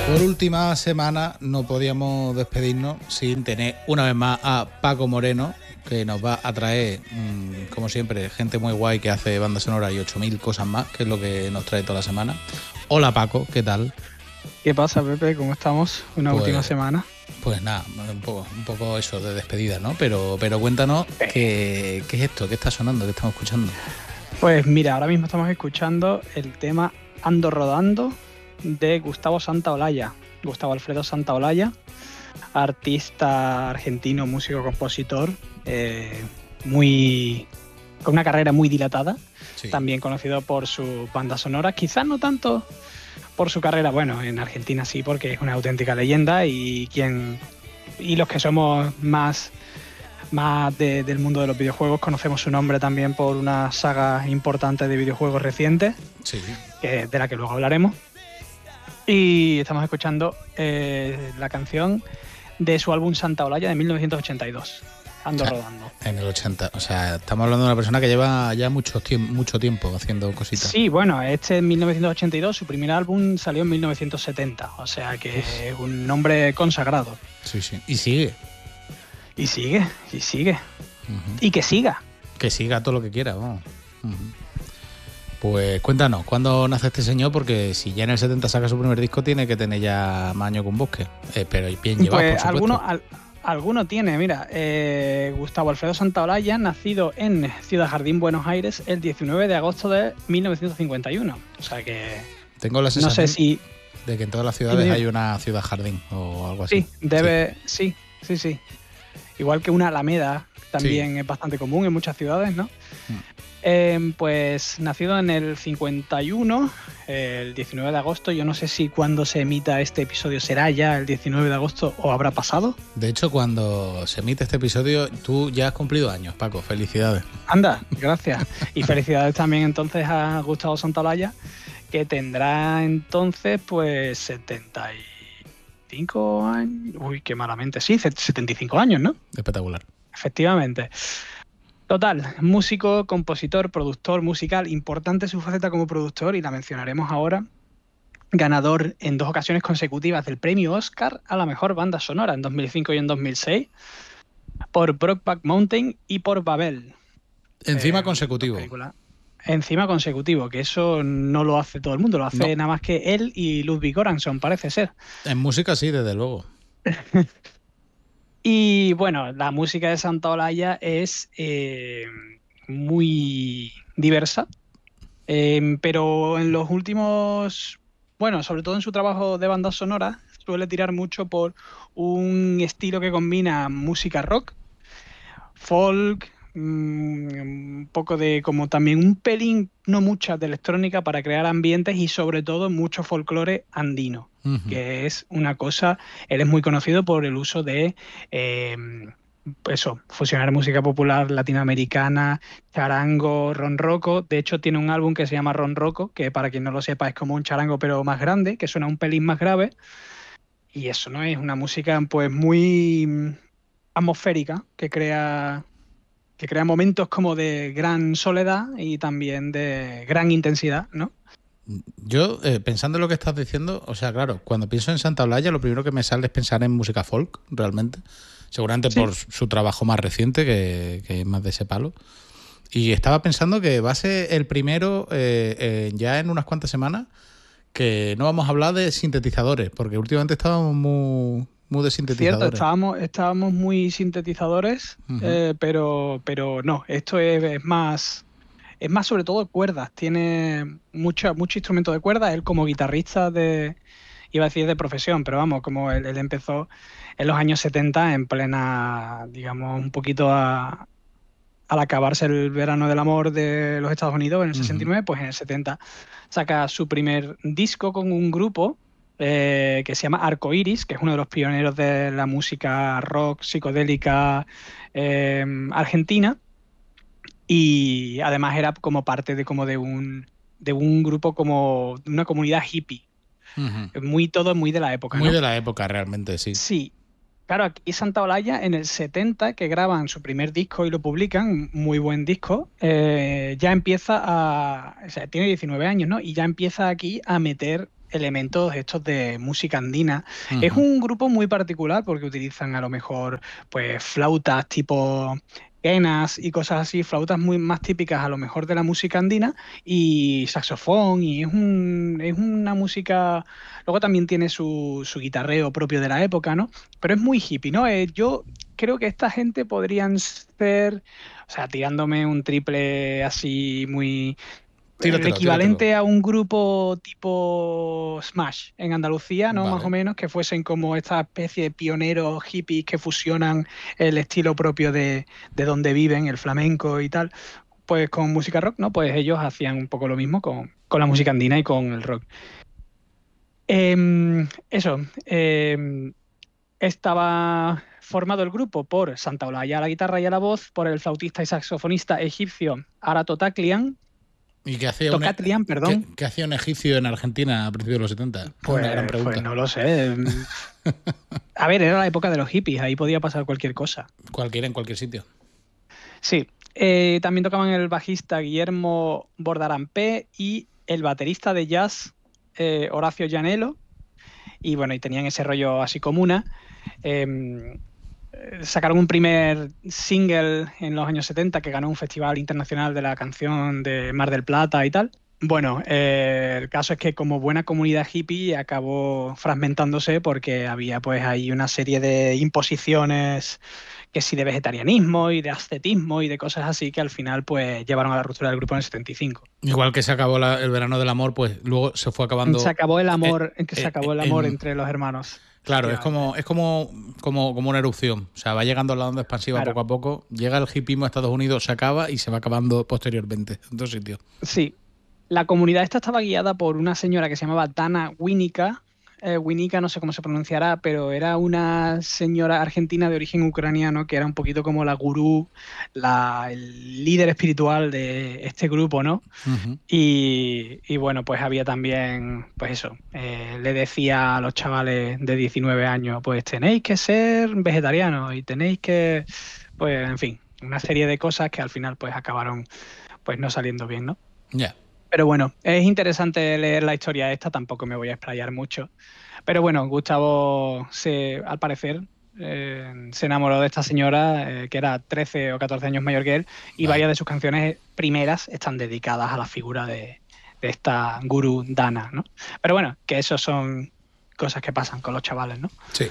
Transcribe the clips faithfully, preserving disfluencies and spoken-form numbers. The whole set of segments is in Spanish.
Por última semana no podíamos despedirnos sin tener una vez más a Paco Moreno, que nos va a traer, mmm, como siempre, gente muy guay que hace banda sonora y ocho mil cosas más, que es lo que nos trae toda la semana. Hola Paco, ¿qué tal? ¿Qué pasa, Pepe? ¿Cómo estamos? Una pues, última semana. Pues nada, un poco, un poco eso de despedida, ¿no? Pero, pero cuéntanos eh. qué, qué es esto, qué está sonando, qué estamos escuchando. Pues mira, ahora mismo estamos escuchando el tema Ando Rodando de Gustavo Santaolalla. Gustavo Alfredo Santaolalla, artista argentino, músico, compositor, eh, muy con una carrera muy dilatada, sí. También conocido por sus bandas sonoras, quizás no tanto por su carrera, bueno, en Argentina sí, porque es una auténtica leyenda y quien y los que somos más, más de, del mundo de los videojuegos conocemos su nombre también por una saga importante de videojuegos recientes, sí. que, de la que luego hablaremos. Y estamos escuchando eh, la canción de su álbum Santaolalla de mil novecientos ochenta y dos, Ando o sea, Rodando. En el ochenta, o sea, estamos hablando de una persona que lleva ya mucho tiempo, mucho tiempo haciendo cositas. Sí, bueno, este en mil novecientos ochenta y dos, su primer álbum salió en mil novecientos setenta, o sea que es un nombre consagrado. Sí, sí, y sigue. Y sigue, y sigue. Uh-huh. Y que siga. Que siga todo lo que quiera, vamos. Uh-huh. Pues cuéntanos, ¿cuándo nace este señor? Porque si ya en el setenta saca su primer disco, tiene que tener ya más años con Bosque. Eh, pero bien llevado, pues por supuesto. Alguno, al, alguno tiene, mira. Eh, Gustavo Alfredo Santaolalla, nacido en Ciudad Jardín, Buenos Aires, el diecinueve de agosto de mil novecientos cincuenta y uno. O sea que... Tengo la sensación no sé si, de que en todas las ciudades sí, hay una Ciudad Jardín o algo así. Sí, debe... Sí, sí, sí. sí. Igual que una Alameda también sí. es bastante común en muchas ciudades, ¿no? Hmm. Eh, pues nacido en el cincuenta y uno, eh, el diecinueve de agosto. Yo no sé si cuando se emita este episodio será ya el diecinueve de agosto o habrá pasado. De hecho, cuando se emite este episodio, tú ya has cumplido años, Paco. Felicidades. Anda, gracias. Y felicidades también entonces a Gustavo Santaolalla, que tendrá entonces pues setenta y cinco años. Uy, qué malamente. Sí, setenta y cinco años, ¿no? Espectacular. Efectivamente. Total, músico, compositor, productor musical, importante su faceta como productor y la mencionaremos ahora. Ganador en dos ocasiones consecutivas del premio Oscar a la mejor banda sonora, en dos mil cinco y en dos mil seis, por Brokeback Mountain y por Babel. Encima eh, consecutivo. Encima consecutivo, que eso no lo hace todo el mundo, lo hace no. nada más que él y Ludwig Göransson, parece ser. En música sí, desde luego. Y bueno, la música de Santaolalla es eh, muy diversa, eh, pero en los últimos, bueno, sobre todo en su trabajo de bandas sonoras, suele tirar mucho por un estilo que combina música rock, folk, mmm, un poco de como también un pelín, no mucha, de electrónica para crear ambientes y sobre todo mucho folclore andino. Uh-huh. Que es una cosa, él es muy conocido por el uso de eh, eso, fusionar música popular latinoamericana, charango, ronroco. De hecho tiene un álbum que se llama Ronroco, que para quien no lo sepa es como un charango pero más grande, que suena un pelín más grave, y eso, ¿no? Es una música pues muy atmosférica, que crea que crea momentos como de gran soledad y también de gran intensidad, ¿no? Yo, eh, pensando en lo que estás diciendo, o sea, claro, cuando pienso en Santaolalla, lo primero que me sale es pensar en música folk, realmente. Seguramente sí. Por su trabajo más reciente, que, que es más de ese palo. Y estaba pensando que va a ser el primero, eh, eh, ya en unas cuantas semanas, que no vamos a hablar de sintetizadores, porque últimamente estábamos muy, muy de sintetizadores. Cierto, estábamos, estábamos muy sintetizadores, uh-huh. eh, pero, pero no, esto es, es más... Es más sobre todo cuerdas, tiene mucho, mucho instrumento de cuerdas. Él como guitarrista de, iba a decir de profesión, pero vamos, como él, él empezó en los años setenta en plena, digamos, un poquito a, al acabarse el verano del amor de los Estados Unidos en el uh-huh. sesenta y nueve, pues en el setenta saca su primer disco con un grupo eh, que se llama Arcoiris, que es uno de los pioneros de la música rock psicodélica eh, argentina. Y además era como parte de como de un de un grupo, como de una comunidad hippie. Uh-huh. Muy todo muy de la época, Muy ¿no? de la época, realmente, sí. Sí. Claro, aquí Santaolalla en el setenta, que graban su primer disco y lo publican, muy buen disco, eh, ya empieza a... O sea, tiene diecinueve años, ¿no? Y ya empieza aquí a meter elementos estos de música andina. Uh-huh. Es un grupo muy particular porque utilizan a lo mejor pues flautas tipo quenas y cosas así, flautas muy más típicas a lo mejor de la música andina y saxofón, y es, un, es una música, luego también tiene su, su guitarreo propio de la época, ¿no? Pero es muy hippie, ¿no? Eh, yo creo que esta gente podrían ser, o sea, tirándome un triple así muy... Tíratelo, el equivalente tíratelo. a un grupo tipo Smash en Andalucía, ¿no? Vale. Más o menos, que fuesen como esta especie de pioneros hippies que fusionan el estilo propio de, de donde viven, el flamenco y tal, pues con música rock, ¿no? Pues ellos hacían un poco lo mismo con, con la música andina y con el rock. Eh, eso, eh, estaba formado el grupo por Santa Olaya a la guitarra y a la voz, por el flautista y saxofonista egipcio Arato Toklian, ¿Y qué hacía, un, Tokatlian, qué, perdón. qué hacía un egipcio en Argentina a principios de los setenta? Es Pues, una gran pregunta. pues no lo sé. A ver, era la época de los hippies, ahí podía pasar cualquier cosa. Cualquiera en cualquier sitio. Sí, eh, también tocaban el bajista Guillermo Bordarampé y el baterista de jazz eh, Horacio Llanello. Y bueno, y tenían ese rollo así comuna. Eh, sacaron un primer single en los años setenta que ganó un festival internacional de la canción de Mar del Plata y tal. Bueno, eh, el caso es que como buena comunidad hippie acabó fragmentándose porque había pues ahí una serie de imposiciones, que sí, de vegetarianismo y de ascetismo y de cosas así, que al final pues llevaron a la ruptura del grupo en el setenta y cinco. Igual que se acabó la, el verano del amor, pues luego se fue acabando. Se acabó el amor, eh, que se eh, acabó el eh, amor en- entre los hermanos. Claro, es como, es como, como, como una erupción. O sea, va llegando a la onda expansiva Claro. poco a poco. Llega el hipismo a Estados Unidos, se acaba y se va acabando posteriormente en dos sitios. Sí. La comunidad esta estaba guiada por una señora que se llamaba Dana Winnica. Eh, Winnica, no sé cómo se pronunciará, pero era una señora argentina de origen ucraniano que era un poquito como la gurú, la, el líder espiritual de este grupo, ¿no? Uh-huh. Y, y bueno, pues había también, pues eso, eh, le decía a los chavales de diecinueve años, pues tenéis que ser vegetarianos y tenéis que, pues en fin, una serie de cosas que al final pues acabaron pues no saliendo bien, ¿no? Ya. Yeah. Pero bueno, es interesante leer la historia esta, tampoco me voy a explayar mucho. Pero bueno, Gustavo, se, al parecer, eh, se enamoró de esta señora, eh, que era trece o catorce años mayor que él, y Vale. varias de sus canciones primeras están dedicadas a la figura de, de esta gurú Dana, ¿no? Pero bueno, que eso son cosas que pasan con los chavales, ¿no? Sí.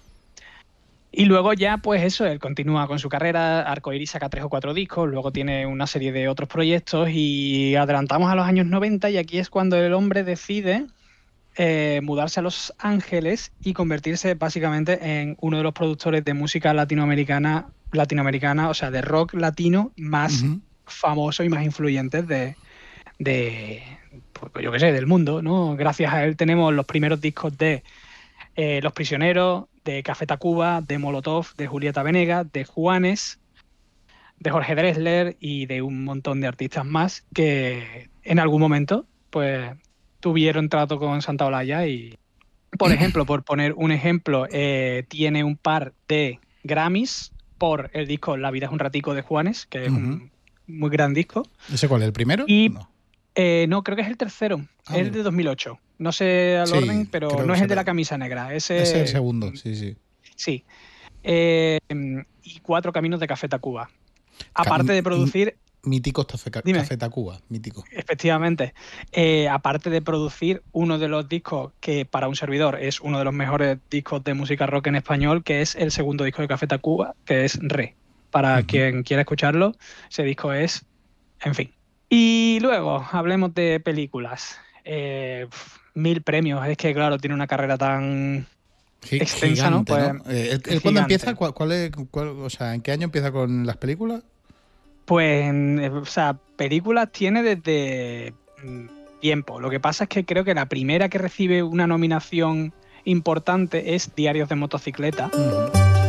Y luego ya, pues eso, él continúa con su carrera, Arcoiris saca tres o cuatro discos, luego tiene una serie de otros proyectos y adelantamos a los años noventa y aquí es cuando el hombre decide eh, mudarse a Los Ángeles y convertirse básicamente en uno de los productores de música latinoamericana, latinoamericana, o sea, de rock latino más Uh-huh. famosos y más influyentes de, de pues, yo qué sé, del mundo, ¿no? Gracias a él tenemos los primeros discos de eh, Los Prisioneros, de Café Tacuba, de Molotov, de Julieta Venegas, de Juanes, de Jorge Drexler y de un montón de artistas más que en algún momento pues tuvieron trato con Santa Olaya y, por ejemplo, por poner un ejemplo, eh, tiene un par de Grammys por el disco La vida es un ratico de Juanes, que es Uh-huh. un muy gran disco. ¿Ese cuál es? ¿El primero? Y No. Eh, no, creo que es el tercero. Ah, Es el mira. de dos mil ocho. No sé al Sí, orden, pero creo no que es el de será. la camisa negra. Ese, Ese es el segundo, sí, sí. Sí. Eh, y Cuatro Caminos de Café Tacuba. Ca- Aparte de m- producir, Mítico Café, Ca- Dime. Café Tacuba, mítico. efectivamente, eh, aparte de producir uno de los discos que para un servidor es uno de los mejores discos de música rock en español, que es el segundo disco de Café Tacuba, que es Re. Para Ujú. quien quiera escucharlo, ese disco es, en fin. Y luego, hablemos de películas. Eh, pf, mil premios. Es que, claro, tiene una carrera tan Gi- extensa, ¿no? Gigante, Pues, ¿no? Eh, ¿él- él gigante. cuándo empieza? ¿Cuál, cuál es, cuál- o sea, ¿en qué año empieza con las películas? Pues, en- eh, o sea, películas tiene desde mm, tiempo. Lo que pasa es que creo que la primera que recibe una nominación importante es Diarios de Motocicleta. Ujú.